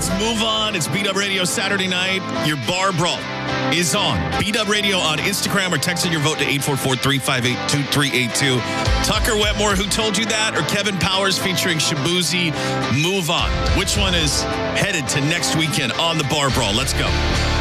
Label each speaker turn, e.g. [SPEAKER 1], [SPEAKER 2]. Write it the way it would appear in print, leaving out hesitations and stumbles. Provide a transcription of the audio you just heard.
[SPEAKER 1] It's Move On. It's Beat Up Radio Saturday night. Your bar brawl is on. Beat Up Radio on Instagram or texting your vote to 844-358-2382. Tucker Wetmore, Who Told You That? Or Kevin Powers featuring Shabuzi, Move On. Which one is headed to next weekend on the bar brawl? Let's go.